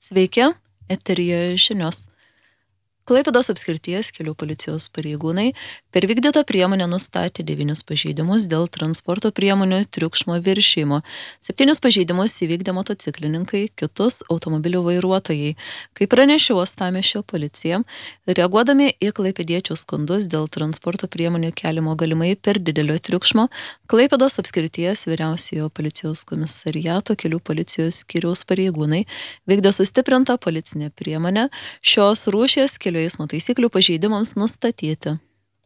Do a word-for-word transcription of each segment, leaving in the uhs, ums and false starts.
Sveiki, eteryje žinios. Klaipėdos apskrities kelių policijos pareigūnai per vykdytą priemonę nustatė devynis pažeidimus dėl transporto priemonių triukšmo viršijimo. Septynis pažeidimus įvykdė motociklininkai, kitus automobilių vairuotojai. Kaip pranešė Uostamiesčio policija, reaguodami į klaipėdiečių skundus dėl transporto priemonių keliamo galimai per didelio triukšmo, Klaipėdos apskrities vyriausiojo policijos komisariato kelių policijos skyriaus pareigūnai vykdė sustiprintą policinę priemonę šios rūšies kelių eismo taisyklių pažeidimams nustatyti.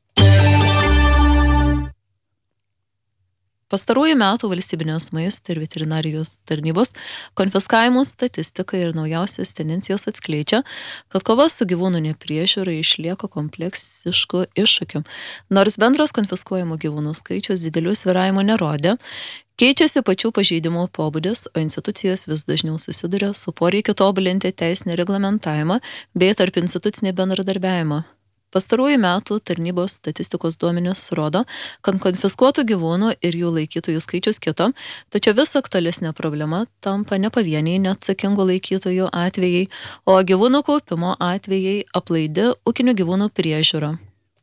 Pastarųjų metų valstybinės maisto ir veterinarijos tarnybos konfiskavimų statistika ir naujausios tendencijos atskleidžia, kad kova su gyvūnų nepriežiūra išlieka kompleksišku iššūkiu. Nors bendras konfiskuojamų gyvūnų skaičius didelių svyravimų nerodė, keičiasi pačių pažeidimų pobūdis, o institucijos vis dažniau susiduria su poreikiu tobulinti teisinį reglamentavimą bei tarp institucinį bendradarbiavimą. Pastarųjų metų tarnybos statistikos duomenys rodo, kad konfiskuotų gyvūnų ir jų laikytojų skaičius kito, tačiau vis aktualesnė problema tampa ne pavieniai neatsakingų laikytojų atvejai, o gyvūnų kaupimo atvejai aplaidi ūkinių gyvūnų priežiūra.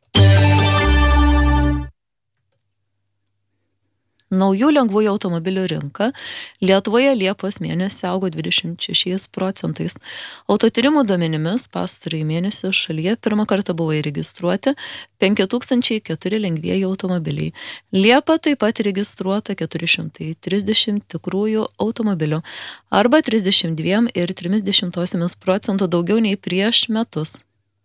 Naujų lengvųjų automobilių rinka Lietuvoje Liepos mėnesį augo dvidešimt šešiais procentais. Autotyrimų duomenimis pastarąjį mėnesį šalyje pirmą kartą buvo įregistruoti penki tūkstančiai keturi lengvieji automobiliai. Liepą taip pat registruota keturi šimtai trisdešimt tikrųjų automobilių arba trisdešimt dvi ir tris dešimtosiomis procento daugiau nei prieš metus.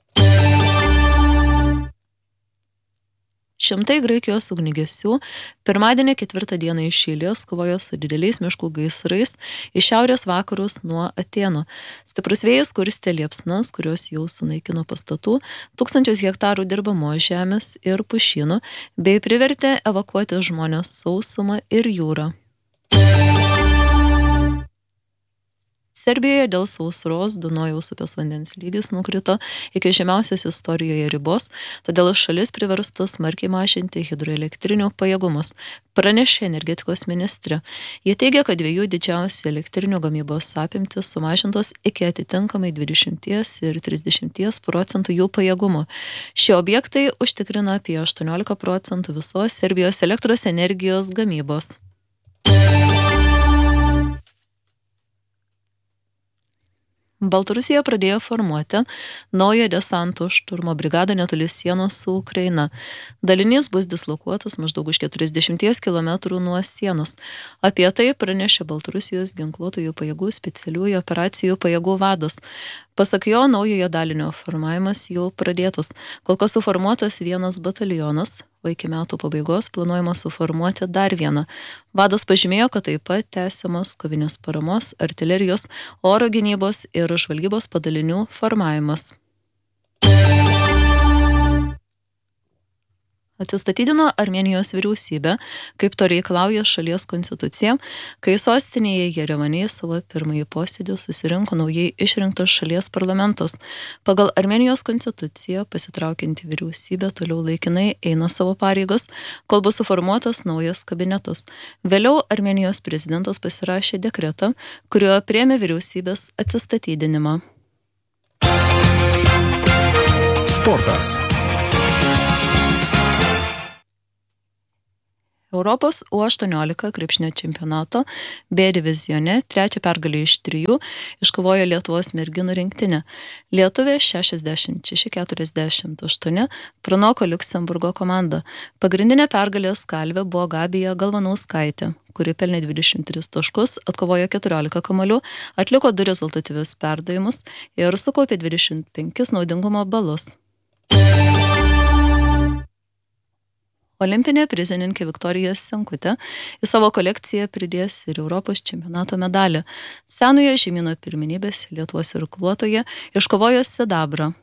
Šimtai Graikijos ugniagesių pirmadienį ketvirtą dieną iš eilės kovojo su dideliais miškų gaisrais iš šiaurės vakarus nuo Atėnų. Stiprus vėjas kurstė liepsnas, kurios jau sunaikino pastatų, tūkstančius hektarų dirbamos žemės ir pušynų, bei privertė evakuoti žmones sausumą ir jūrą. Serbijoje dėl sausros Dunojaus upės vandens lygis nukrito iki žemiausios istorijoje ribos, todėl šalis priversta smarkiai mažinti hidroelektrinių pajėgumus, pranešė energetikos ministrė. Jie teigia, kad dviejų didžiausių elektrinių gamybos apimtis sumažintos iki atitinkamai dvidešimt ir trisdešimt procentų jų pajėgumų. Šie objektai užtikrina apie aštuoniolika procentų visos Serbijos elektros energijos gamybos. Baltarusija pradėjo formuoti naują desanto šturmo brigadą netoli sienos su Ukraina. Dalinys bus dislokuotas maždaug už keturiasdešimties kilometrų nuo sienos. Apie tai pranešė Baltarusijos ginkluotųjų pajėgų specialiųjų operacijų pajėgų vadas. Pasak jo, naujojo dalinio formavimas jau pradėtas. Kol kas suformuotas vienas batalionas, o iki metų pabaigos planuojama suformuoti dar vieną. Vadas pažymėjo, kad taip pat tęsiamas kovinės paramos, artilerijos, oro gynybos ir žvalgybos padalinių formavimas. Atsistatydino Armėnijos vyriausybė, kaip to reikalauja šalies konstitucija, kai sostinėje Jerevane savo pirmąjį posėdį susirinko naujai išrinktas šalies parlamentas. Pagal Armėnijos konstituciją pasitraukianti vyriausybė toliau laikinai eina savo pareigos, kol bus suformuotas naujas kabinetas. Vėliau Armėnijos prezidentas pasirašė dekretą, kuriuo priėmė vyriausybės atsistatydinimą. Sportas. Europos U aštuoniolika krepšinio čempionato B divizione trečią pergalę iš trijų iškovojo Lietuvos merginų rinktinė. Lietuvė šešiasdešimt šeši keturiasdešimt aštuoni pranoko Liuksemburgo komandą. Pagrindinė pergalės kalvė buvo Gabija Galvanauskaitė, kuri pelnė dvidešimt tris taškus, atkovojo keturiolika kamuolių, atliko du rezultatyvius perdavimus ir sukaupė dvidešimt penkis naudingumo balus. Olimpinė prizininkė Viktorija Senkutė į savo kolekciją pridės ir Europos čempionato medalį. Senojo žemyno pirmenybės Lietuvos irkluotoje iškovojo sidabrą.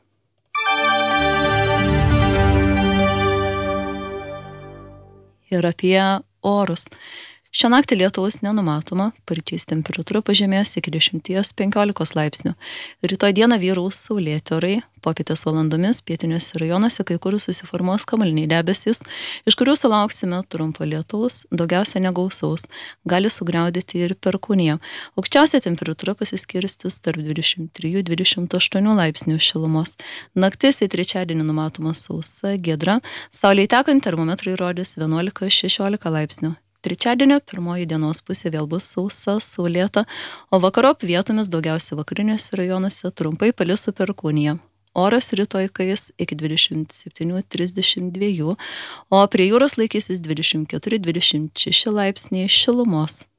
Ir apie orus. Šią naktį lietaus nenumatoma, paryčiais temperatūra pažemės iki dešimties penkiolikos laipsnių. Rytoj dieną vyraus saulėti orai, popietės valandomis pietiniuose rajonuose kai kur susiformuos kamuoliniai debesys, iš kurių sulauksime trumpo lietaus, daugiausia negausaus, gali sugriaudėti ir perkūnija. Aukščiausia temperatūra pasiskirstis tarp dvidešimt trijų dvidešimt aštuonių laipsnių šilumos. Naktis į trečiadienį numatoma sausa, giedra, saulei tekant termometrai rodys vienuolika šešiolika laipsnių. Trečiadienio pirmoji dienos pusė vėl bus sausa, saulėta, o vakarop vietomis daugiausia vakariniuose rajonuose trumpai palis su perkūnija. Oras rytoj kais iki dvidešimt septynių trisdešimt dviejų, o prie jūros laikysis dvidešimt keturi dvidešimt šeši laipsniai šilumos.